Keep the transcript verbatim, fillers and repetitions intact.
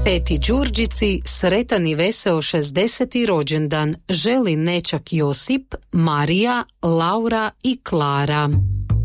Teti Đurđici sretan i veseo šezdeseti rođendan želi nećak Josip, Marija, Laura i Klara.